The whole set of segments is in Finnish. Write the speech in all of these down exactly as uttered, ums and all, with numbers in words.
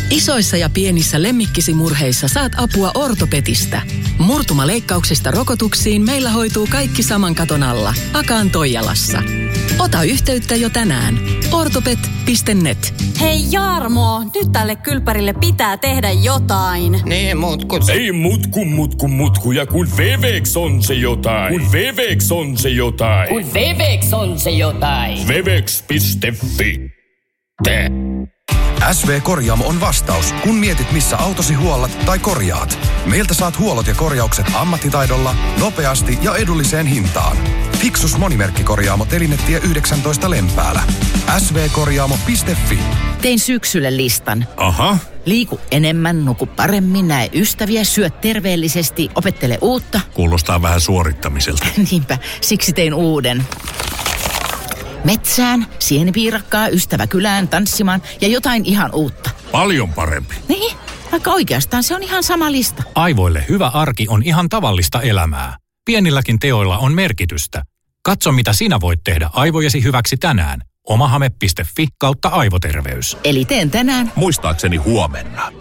Isoissa ja pienissä lemmikkisimurheissa saat apua Ortopetistä. Murtumaleikkauksista rokotuksiin meillä hoituu kaikki saman katon alla. Akaan Toijalassa. Ota yhteyttä jo tänään. ortopet piste net. Hei Jarmo, nyt tälle kylpärille pitää tehdä jotain. Niin, mutku. Ei mutku, mutku, mutku. Ja kun Vevex on se jotain. Kun Vevex on se jotain. Kun Vevex on se jotain. Vevex piste fi. Te. S V-korjaamo on vastaus, kun mietit missä autosi huollat tai korjaat. Meiltä saat huollot ja korjaukset ammattitaidolla, nopeasti ja edulliseen hintaan. Fixus monimerkkikorjaamo Telinetie yhdeksäntoista Lempäälä. S V korjaamo piste fi. Tein syksylle listan. Aha. Liiku enemmän, nuku paremmin, näe ystäviä, syö terveellisesti, opettele uutta. Kuulostaa vähän suorittamiselta. Niinpä, siksi tein uuden. Metsään, sienipiirakkaa, ystävä kylään, tanssimaan ja jotain ihan uutta. Paljon parempi. Niin, vaikka oikeastaan se on ihan sama lista. Aivoille hyvä arki on ihan tavallista elämää. Pienilläkin teoilla on merkitystä. Katso mitä sinä voit tehdä aivojesi hyväksi tänään. omahame piste fi kautta aivoterveys. Eli teen tänään. Muistaakseni huomenna.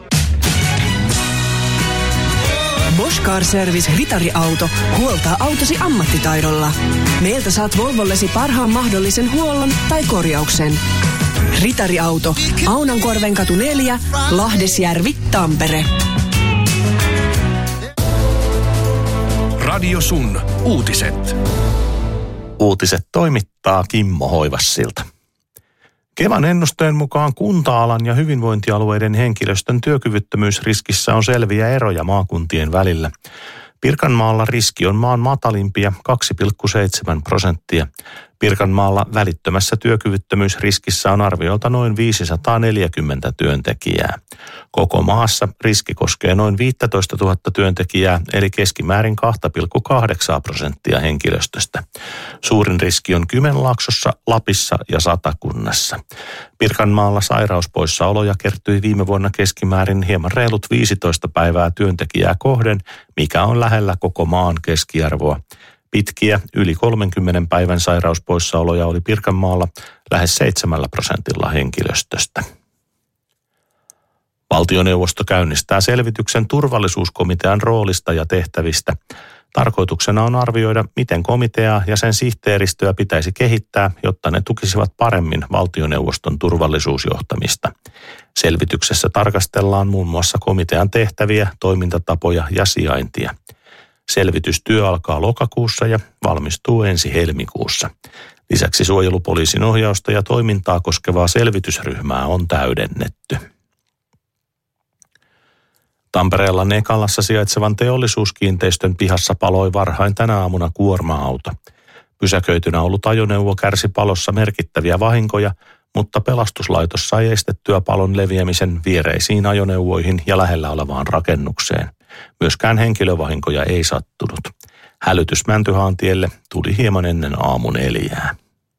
Bosch Car Service Ritariauto huoltaa autosi ammattitaidolla. Meiltä saat Volvollesi parhaan mahdollisen huollon tai korjauksen. Ritariauto, Aunankorvenkatu neljä, Lahdesjärvi, Tampere. Radio Sun uutiset. Uutiset toimittaa Kimmo Hoivassilta. Kevan ennusteen mukaan kunta-alan ja hyvinvointialueiden henkilöstön työkyvyttömyysriskissä on selviä eroja maakuntien välillä. Pirkanmaalla riski on maan matalimpia kaksi pilkku seitsemän prosenttia. Pirkanmaalla välittömässä työkyvyttömyysriskissä on arviolta noin viisisataaneljäkymmentä työntekijää. Koko maassa riski koskee noin viisitoistatuhatta työntekijää, eli keskimäärin kaksi pilkku kahdeksan prosenttia henkilöstöstä. Suurin riski on Kymenlaaksossa, Lapissa ja Satakunnassa. Pirkanmaalla sairauspoissaoloja kertyi viime vuonna keskimäärin hieman reilut viisitoista päivää työntekijää kohden, mikä on lähellä koko maan keskiarvoa. Pitkiä yli kolmenkymmenen päivän sairauspoissaoloja oli Pirkanmaalla lähes seitsemällä prosentilla henkilöstöstä. Valtioneuvosto käynnistää selvityksen turvallisuuskomitean roolista ja tehtävistä. Tarkoituksena on arvioida, miten komiteaa ja sen sihteeristöä pitäisi kehittää, jotta ne tukisivat paremmin valtioneuvoston turvallisuusjohtamista. Selvityksessä tarkastellaan muun muassa komitean tehtäviä, toimintatapoja ja sijaintia. Selvitystyö alkaa lokakuussa ja valmistuu ensi helmikuussa. Lisäksi suojelupoliisin ohjausta ja toimintaa koskevaa selvitysryhmää on täydennetty. Tampereella Nekalassa sijaitsevan teollisuuskiinteistön pihassa paloi varhain tänä aamuna kuorma-auto. Pysäköitynä ollut ajoneuvo kärsi palossa merkittäviä vahinkoja, mutta pelastuslaitos sai estettyä palon leviämisen viereisiin ajoneuvoihin ja lähellä olevaan rakennukseen. Myöskään henkilövahinkoja ei sattunut. Hälytys Mäntyhaantielle tuli hieman ennen aamun neljää.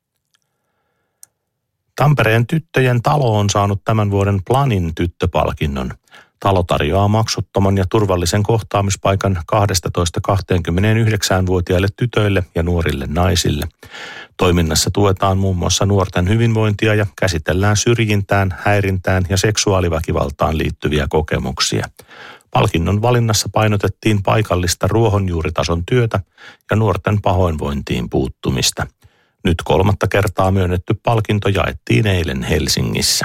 Tampereen tyttöjen talo on saanut tämän vuoden Planin tyttöpalkinnon. Talo tarjoaa maksuttoman ja turvallisen kohtaamispaikan kaksitoista kaksikymmentäyhdeksänvuotiaille tytöille ja nuorille naisille. Toiminnassa tuetaan muun muassa nuorten hyvinvointia ja käsitellään syrjintään, häirintään ja seksuaaliväkivaltaan liittyviä kokemuksia. Palkinnon valinnassa painotettiin paikallista ruohonjuuritason työtä ja nuorten pahoinvointiin puuttumista. Nyt kolmatta kertaa myönnetty palkinto jaettiin eilen Helsingissä.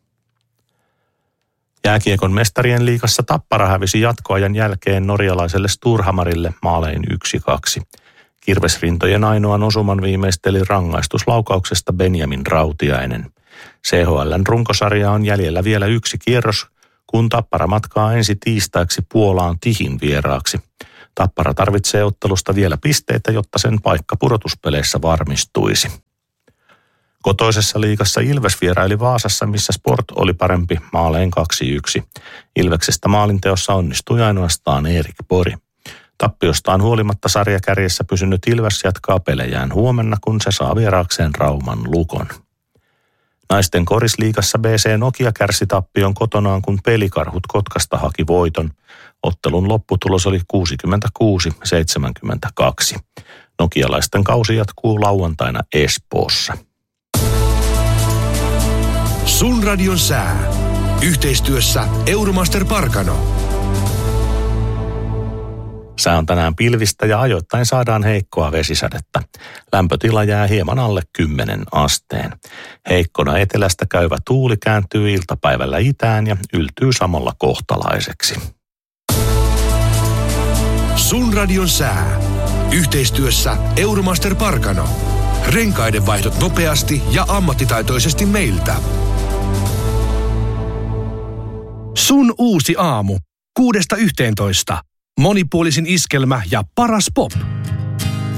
Jääkiekon mestarien liigassa Tappara hävisi jatkoajan jälkeen norjalaiselle Storhamarille maalein yksi kaksi. Kirvesrintojen ainoan osuman viimeisteli rangaistuslaukauksesta Benjamin Rautiainen. C H L:n runkosarja on jäljellä vielä yksi kierros, kun Tappara matkaa ensi tiistaiksi Puolaan Tihin vieraaksi. Tappara tarvitsee ottelusta vielä pisteitä, jotta sen paikka pudotuspeleissä varmistuisi. Kotoisessa liigassa Ilves vieraili Vaasassa, missä Sport oli parempi maalein kaksi yksi. Ilveksestä maalinteossa onnistui ainoastaan Erik Pori. Tappiostaan huolimatta sarjakärjessä pysynyt Ilves jatkaa pelejään huomenna, kun se saa vieraakseen Rauman Lukon. Naisten korisliigassa B C Nokia kärsi tappion kotonaan, kun Pelikarhut Kotkasta haki voiton. Ottelun lopputulos oli kuusikymmentäkuusi seitsemänkymmentäkaksi. Nokialaisten kausi jatkuu lauantaina Espoossa. Sun radion sää. Yhteistyössä Euromaster Parkano. Sää on tänään pilvistä ja ajoittain saadaan heikkoa vesisadetta. Lämpötila jää hieman alle kymmenen asteen. Heikkona etelästä käyvä tuuli kääntyy iltapäivällä itään ja yltyy samalla kohtalaiseksi. Sun radion sää. Yhteistyössä Euromaster Parkano. Renkaiden vaihdot nopeasti ja ammattitaitoisesti meiltä. Sun uusi aamu. Kuudesta yhteentoista. Monipuolisin iskelmä ja paras pop.